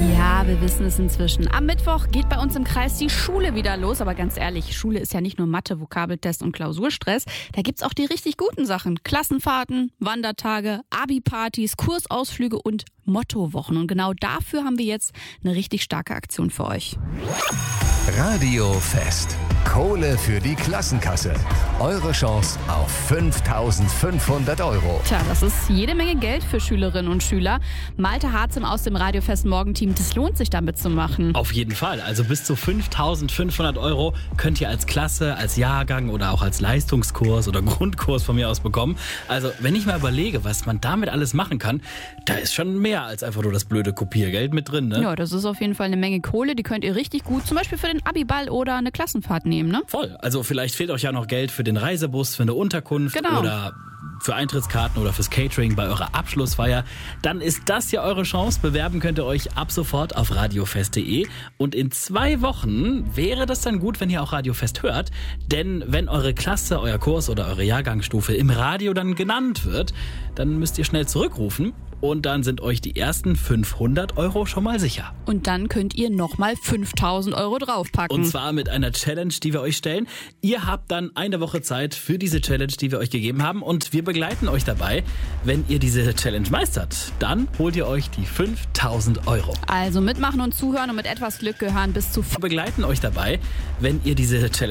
Ja, wir wissen es inzwischen. Am Mittwoch geht bei uns im Kreis die Schule wieder los. Aber ganz ehrlich, Schule ist ja nicht nur Mathe, Vokabeltest und Klausurstress. Da gibt's auch die richtig guten Sachen. Klassenfahrten, Wandertage, Abi-Partys, Kursausflüge und Mottowochen. Und genau dafür haben wir jetzt eine richtig starke Aktion für euch. Radio Fest. Kohle für die Klassenkasse. Eure Chance auf 5.500 €. Tja, das ist jede Menge Geld für Schülerinnen und Schüler. Malte Harzim aus dem Radio Fest Morgenteam, das lohnt sich, da mitzumachen. Auf jeden Fall. Also bis zu 5.500 € könnt ihr als Klasse, als Jahrgang oder auch als Leistungskurs oder Grundkurs von mir aus bekommen. Also wenn ich mal überlege, was man damit alles machen kann, da ist schon mehr als einfach nur das blöde Kopiergeld mit drin, ne? Ja, das ist auf jeden Fall eine Menge Kohle. Die könnt ihr richtig gut, zum Beispiel für den Abiball oder eine Klassenfahrt nehmen, ne? Voll. Also vielleicht fehlt euch ja noch Geld für den Reisebus, für eine Unterkunft oder für Eintrittskarten oder fürs Catering bei eurer Abschlussfeier. Dann ist das ja eure Chance. Bewerben könnt ihr euch ab sofort auf radiofest.de. Und in 2 Wochen wäre das dann gut, wenn ihr auch Radiofest hört. Denn wenn eure Klasse, euer Kurs oder eure Jahrgangsstufe im Radio dann genannt wird, dann müsst ihr schnell zurückrufen. Und dann sind euch die ersten 500 € schon mal sicher. Und dann könnt ihr nochmal 5.000 € draufpacken. Und zwar mit einer Challenge, die wir euch stellen. Ihr habt dann eine Woche Zeit für diese Challenge, die wir euch gegeben haben. Und wir begleiten euch dabei. Wenn ihr diese Challenge meistert, dann holt ihr euch die 5.000 €. Also mitmachen und zuhören und mit etwas Glück gehören bis zu... Wir begleiten euch dabei, wenn ihr diese Challenge